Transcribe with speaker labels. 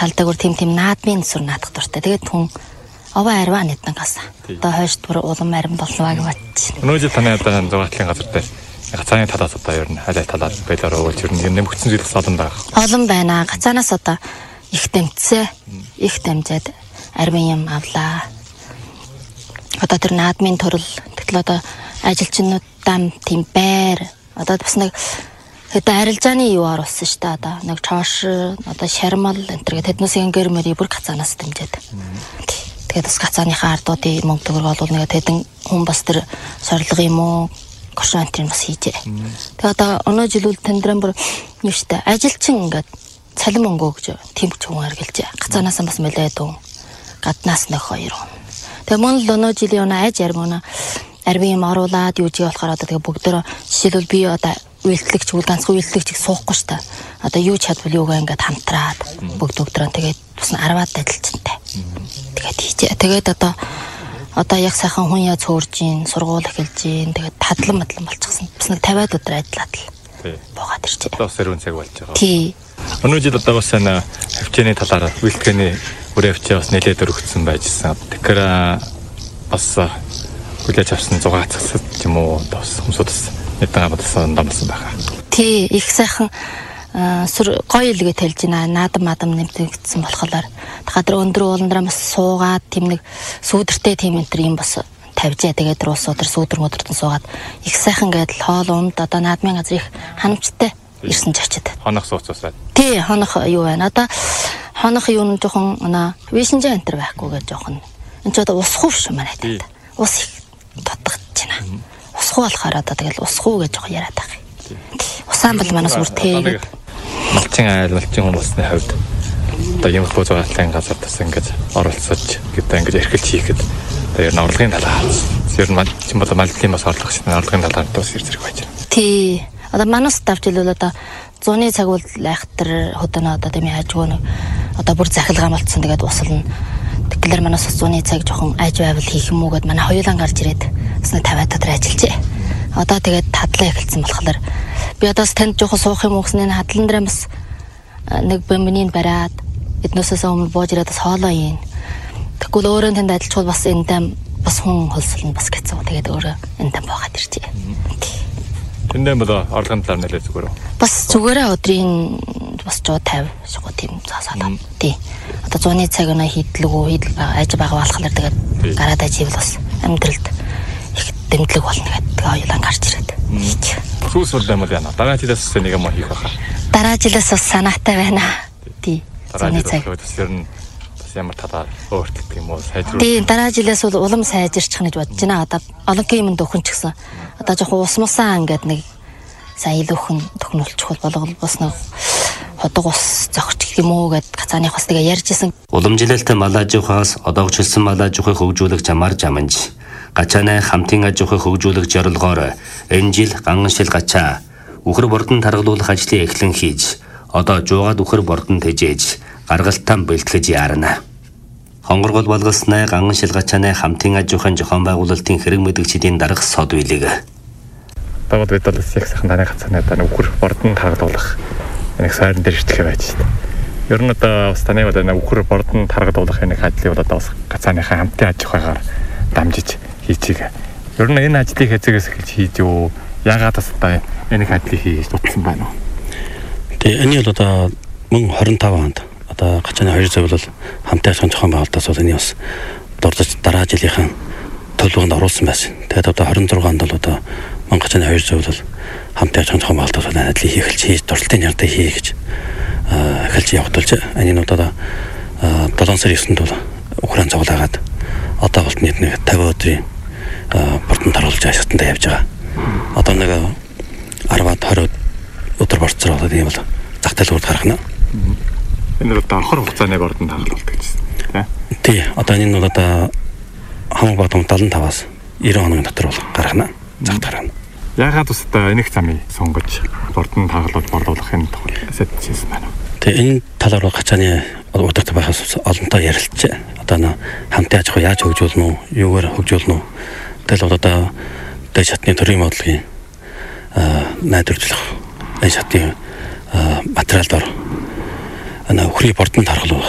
Speaker 1: талдагур тийм наадмын сүр наадах дуртай. Тэгээд хүн овоо арваа нэгэн гасан. Одоо хойш бүр улам арим болноо гэж бодчих.
Speaker 2: Өнөө жил таны одоо зураатлын газар дээр гацааны талаас одоо ер нь аль талаас байлаар өгөөж ер нь нэмэгдсэн зүйлс олон байгаа.
Speaker 1: Олон байна. Гацаанаас одоо их дэмцээ, их дэмжээд арвин юм авлаа. Одоо тэр наадмын төрөл тэгэл одоо ажилчнуудаа тийм байр одоо бас нэг хэдэн арилжааны юу оруулсан шүү дээ. Одоо нэг чоош одоо шармал энэ төр тэднээсийн гэрмэрийг бүр гацаанаас дэмжээд. Тэгээд бас гацааныхаа ардуудын мөнгө төгрөг олвол нэг тэдэн хүн бас тэр сорилго юм уу гошонтрын бас хийжээ. Тэгээд одоо өнөө жилүүл тэндрэн бүр юу шүү дээ. Ажилчин ингээд цалин мөнгө өгж тэмч хүн харгалж гацаанаас бас мөлөөд үү. Гаднаас нэг хоёр хүн. Тэгээ мөн л өнөө жилийн өнөө аж арвин юм оруулаад юу жий болохоор одоо тэгээ бүгдөө жишээлбэл би одоо үйлчлэгч ганцхан үйлчлэгч суухгүй шүү дээ. Одоо юу чадвал юугаа ингээд хамтраад бүгд өдрөө тэгээд бас 10-аад ажилчтай. Тэгээд хийжээ. Тэгээд одоо яг сайхан хүн яа цөөрж ийн, сургууль эхэлж ийн, тэгээд тадлан болчихсон. Бас нэг 50-аад өдөр ажиллаад л буугаад ирчээ.
Speaker 2: Одоо сэрүүн цаг болж байгаа.
Speaker 1: Тий.
Speaker 2: Өнөө жил одоо бас энэ хөвчөөний талаар үйлчлэгээний бүрээ хөвчөө бас нэлээд өргөцсөн байжсэн. Тэгэхээр бас хүлээж авсан зугаацсад юм уу бас хүмүүсд бас нэгэн амтсан дамсан байгаа.
Speaker 1: Тий, их сайхан гоё илгээ тэлж байна. Наадам нэмэгдсэн болохоор дахиад өндөр ууландраа бас суугаад тийм нэг сүүдэртэй тийм энэ юм бас тавьжээ. Тэгээд уусуудэр сүүдэр мөдөртөн суугаад их сайхан гэдэл хоол унд одоо наадмын газар их ханамжтай ирсэн чачид.
Speaker 2: Хонох сууцаас байна.
Speaker 1: Тий, хонох юу байна. Одоо хонох юу нь жоохон вишинжаа энтер байхгүй гэж жоохон. Энд ч одоо усхуу шүү манай танд. Ус их дутгаж байна. Усхуу болохоор одоо тэгэл усхуу гэж жоохон яриад байгаа. Усаан бол манаас үртэй.
Speaker 2: Малчин хүмүүсийн хувьд одоо юм хөө зугааллын газар бас ингэж оролцож гэдэг ингэж эрхэлж хийхэд одоо ер нь орлогын талаас ер нь малчин бол малчин бас орлого шиг орлогын талаар бас зэрэг байж байна.
Speaker 1: Тий. Одоо манаас давж илүүл одоо 100-ны цаг бол айхтар хөдөнө одоо тийм ажгүй нэг одоо бүр захилгаан болцсон тэгээд усална. Тэгэхээр манаас 100-ны цаг жоохон аж байвал хийх юм уу гэд манай хоёулаа гарч ирээд бас 50 дотор ажиллажээ. Одоо тэгээд тадлаа эхэлсэн болохоор би одоо танд жоохон суух юм уу гэснээр хадлан дээр бас нэг бомбиныг бариад эднөөсөөс өмнө бууж ирээд бас хоолоо ийн. Тэгвэл өөрөө танд ажиллачвал бас эндээ бас хүн хөлсөлнө бас гэсэн. Тэгээд өөрөө эндээ буугаад иржээ.
Speaker 2: Тэндээ бол орлогын талаар нэлээд зүгээр үү?
Speaker 1: Бас зүгээрээ өдрийн бас 150 шигүү тийм цаасаа. Тий. Одоо 100-ны цаг өнөө хийдлэг аж байгаа болохоор тэгээд гараад аживал бас амьдралд их дэмжлэг болно гэдэг хоёулаа гарч ирээд.
Speaker 2: Сүүс бол юм байна. Дараа жилээс нэг юм хийх байхаа.
Speaker 1: Дараа жилээс бас санаатай байна. Тий. 100-ны цаг.
Speaker 2: Бас ер нь бас ямар талаар өөрчлөлт юм уу сайжруулах.
Speaker 1: Тий, дараа жилээс бол улам сайжирчих гэж бодож байна. Одоо олонгийн юмд өхөн ч гэсэн одоо жоохон усмусаа ингээд нэг сайн илүүхэн төхнөлчих болгол бас нэг ходог ус зогч юм уу гэд гацааных бас тэгээ ярьжсэн.
Speaker 3: Уламжилалтай мал аж ахуйгаас одоогчлсон мал аж ахуйг хөгжүүлэх замаар жаманж гачааны хамтын аж ахуйг хөгжүүлэх зорилгоор энэ жил ганганшил гачаа үхэр бордон таргалуулах ажлыг эхлэн хийж одоо жуугаад үхэр бордон тэжээж гаргалтан бэлтгэж яарна. Хонгоргол болгосноо ганганшил гачааны хамтын аж ахуйн зохион байгуулалтын хэрэг мэдгчдийн дарах сод билег.
Speaker 2: Тавд бид бол их сайхан таны гацааны одоо үхэр бордон таргалуулах нэг сайран дээр иртгэх байж шүү дээ. Ер нь одоо бас таны бол үхэр бордон таргалуулах нэг ажлыг бол одоо бас гацааныхаа хамтын аж ахуйгаар дамжиж хийчихээ. Ер нь энэ ажлыг хэзээс эхэлж хийж юу? Яагаад бас одоо энэ ажлыг хийж утсан байна уу?
Speaker 4: Тэгээ энэ бол одоо мөн 25 онд одоо гацааны 2 зөв бол хамтын аж ахуйн зохион байгуулалтаас бол энэ бас дурдж дараа жилийнхэн төлөвлөгөөнд оруулсан байсан. Тэгээд одоо 26 онд бол одоо Монгол 2 зөв бол хамтын аж ахуйн зохион байгуулалтаас бол ажлыг хийж дурталтын ярдаа хий гэж эхэлж явагдуулж энэ нь одоо 7 сарын 9-нд бол Украин цуглаагаад одоо болт нэг 50 өдрийн бордон таруулж ашигтандаа явж байгаа. Одоо нэг 10-20 өдөр борцоор болоод ийм бол зах зээлүүд гаргана.
Speaker 2: Энэ одоо хор хугацааны бордон таруулалт гэсэн.
Speaker 4: Тий, одоо энэ нь бол одоо хамаг бадам 75-аас 90 хоногийн дотор бол гаргана. Загт гаргана.
Speaker 2: Яагаад бас одоо энэх замыг сонгож бордон таруулалт борлуулахын тухай сэдвчээсэн байна уу?
Speaker 4: Тэгээ энэ талаар гацааны удирдах байхаас олонтоо ярилцжээ. Одоо хамтын аж ахуй яаж хөгжүүлнэ үү? Юугаар хөгжүүлнэ үү? Тэгэл одоо дэд шатны төрийн бодлогын найдварлах энэ шатны материалдор үхрийн бордон таргалуулах